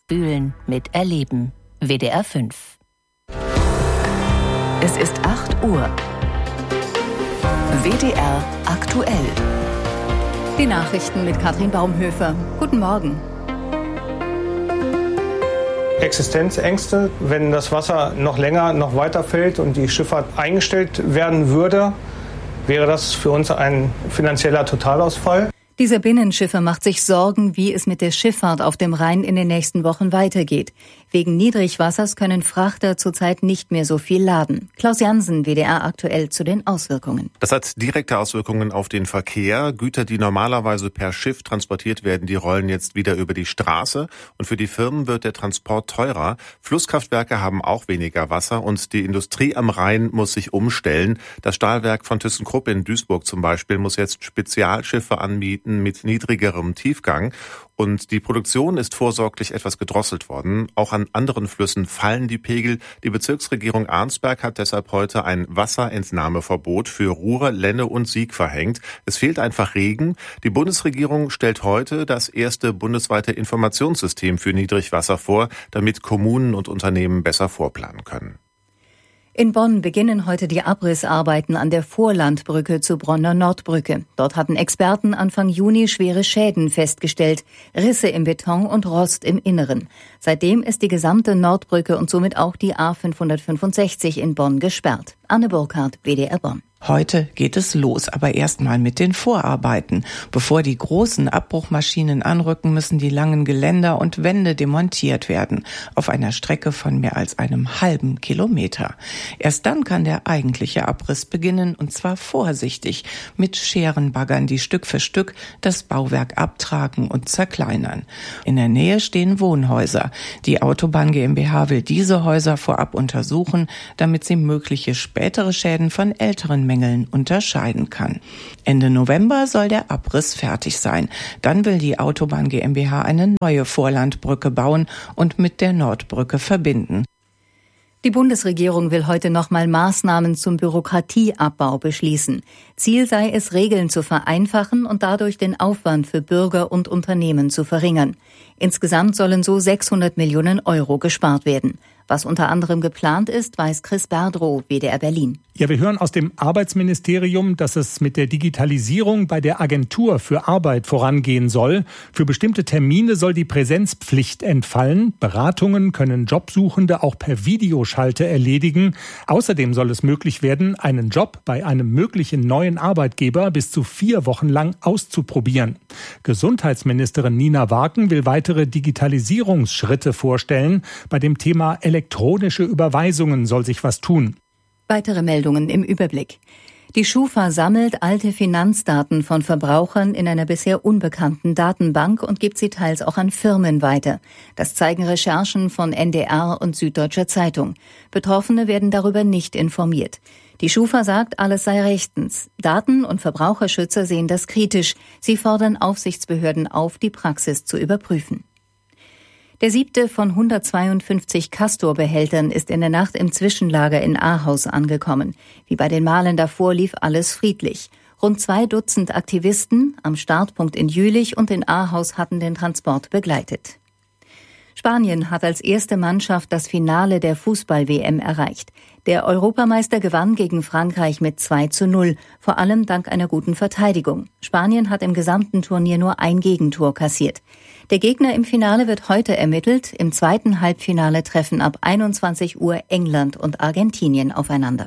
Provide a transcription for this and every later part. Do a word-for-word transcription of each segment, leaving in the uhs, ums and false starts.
Bühlen mit Erleben. W D R fünf. Es ist acht Uhr. W D R aktuell. Die Nachrichten mit Katrin Baumhöfer. Guten Morgen. Existenzängste, wenn das Wasser noch länger, noch weiter fällt und die Schifffahrt eingestellt werden würde, wäre das für uns ein finanzieller Totalausfall. Dieser Binnenschiffer macht sich Sorgen, wie es mit der Schifffahrt auf dem Rhein in den nächsten Wochen weitergeht. Wegen Niedrigwassers können Frachter zurzeit nicht mehr so viel laden. Klaus Jansen, W D R aktuell zu den Auswirkungen. Das hat direkte Auswirkungen auf den Verkehr. Güter, die normalerweise per Schiff transportiert werden, die rollen jetzt wieder über die Straße. Und für die Firmen wird der Transport teurer. Flusskraftwerke haben auch weniger Wasser und die Industrie am Rhein muss sich umstellen. Das Stahlwerk von ThyssenKrupp in Duisburg zum Beispiel muss jetzt Spezialschiffe anbieten mit niedrigerem Tiefgang. Und die Produktion ist vorsorglich etwas gedrosselt worden. Auch an anderen Flüssen fallen die Pegel. Die Bezirksregierung Arnsberg hat deshalb heute ein Wasserentnahmeverbot für Ruhr, Lenne und Sieg verhängt. Es fehlt einfach Regen. Die Bundesregierung stellt heute das erste bundesweite Informationssystem für Niedrigwasser vor, damit Kommunen und Unternehmen besser vorplanen können. In Bonn beginnen heute die Abrissarbeiten an der Vorlandbrücke zur Bronner Nordbrücke. Dort hatten Experten Anfang Juni schwere Schäden festgestellt, Risse im Beton und Rost im Inneren. Seitdem ist die gesamte Nordbrücke und somit auch die A fünfhundertfünfundsechzig in Bonn gesperrt. Anne Burkhardt, W D R Bonn. Heute geht es los, aber erstmal mit den Vorarbeiten. Bevor die großen Abbruchmaschinen anrücken, müssen die langen Geländer und Wände demontiert werden, auf einer Strecke von mehr als einem halben Kilometer. Erst dann kann der eigentliche Abriss beginnen, und zwar vorsichtig, mit Scherenbaggern, die Stück für Stück das Bauwerk abtragen und zerkleinern. In der Nähe stehen Wohnhäuser. Die Autobahn GmbH will diese Häuser vorab untersuchen, damit sie mögliche spätere Schäden von älteren Mängeln unterscheiden kann. Ende November soll der Abriss fertig sein. Dann will die Autobahn GmbH eine neue Vorlandbrücke bauen und mit der Nordbrücke verbinden. Die Bundesregierung will heute nochmal Maßnahmen zum Bürokratieabbau beschließen. Ziel sei es, Regeln zu vereinfachen und dadurch den Aufwand für Bürger und Unternehmen zu verringern. Insgesamt sollen so sechshundert Millionen Euro gespart werden. Was unter anderem geplant ist, weiß Chris Berdrow, W D R Berlin. Ja, wir hören aus dem Arbeitsministerium, dass es mit der Digitalisierung bei der Agentur für Arbeit vorangehen soll. Für bestimmte Termine soll die Präsenzpflicht entfallen. Beratungen können Jobsuchende auch per Videoschalte erledigen. Außerdem soll es möglich werden, einen Job bei einem möglichen neuen Arbeitgeber bis zu vier Wochen lang auszuprobieren. Gesundheitsministerin Nina Waken will weitere Digitalisierungsschritte vorstellen. Bei dem Thema elektronische Überweisungen soll sich was tun. Weitere Meldungen im Überblick. Die Schufa sammelt alte Finanzdaten von Verbrauchern in einer bisher unbekannten Datenbank und gibt sie teils auch an Firmen weiter. Das zeigen Recherchen von N D R und Süddeutscher Zeitung. Betroffene werden darüber nicht informiert. Die Schufa sagt, alles sei rechtens. Daten- und Verbraucherschützer sehen das kritisch. Sie fordern Aufsichtsbehörden auf, die Praxis zu überprüfen. Der siebte von hundertzweiundfünfzig Castor-Behältern ist in der Nacht im Zwischenlager in Ahaus angekommen. Wie bei den Malen davor lief alles friedlich. Rund zwei Dutzend Aktivisten am Startpunkt in Jülich und in Ahaus hatten den Transport begleitet. Spanien hat als erste Mannschaft das Finale der Fußball-W M erreicht. Der Europameister gewann gegen Frankreich mit zwei zu null, vor allem dank einer guten Verteidigung. Spanien hat im gesamten Turnier nur ein Gegentor kassiert. Der Gegner im Finale wird heute ermittelt. Im zweiten Halbfinale treffen ab einundzwanzig Uhr England und Argentinien aufeinander.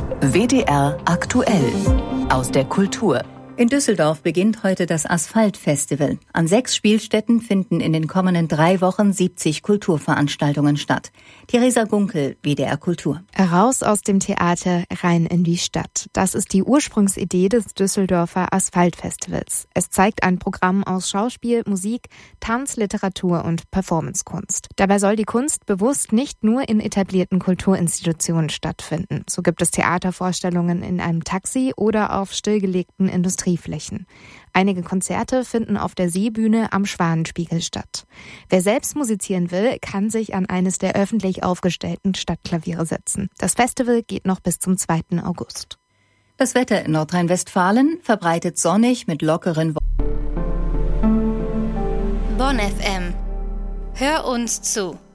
W D R aktuell aus der Kultur. In Düsseldorf beginnt heute das Asphalt-Festival. An sechs Spielstätten finden in den kommenden drei Wochen siebzig Kulturveranstaltungen statt. Theresa Gunkel, W D R Kultur. Raus aus dem Theater, rein in die Stadt. Das ist die Ursprungsidee des Düsseldorfer Asphalt-Festivals. Es zeigt ein Programm aus Schauspiel, Musik, Tanz, Literatur und Performancekunst. Dabei soll die Kunst bewusst nicht nur in etablierten Kulturinstitutionen stattfinden. So gibt es Theatervorstellungen in einem Taxi oder auf stillgelegten Industrien. Flächen. Einige Konzerte finden auf der Seebühne am Schwanenspiegel statt. Wer selbst musizieren will, kann sich an eines der öffentlich aufgestellten Stadtklaviere setzen. Das Festival geht noch bis zum zweiten August. Das Wetter in Nordrhein-Westfalen verbreitet sonnig mit lockeren Wolken. Bonn F M. Hör uns zu.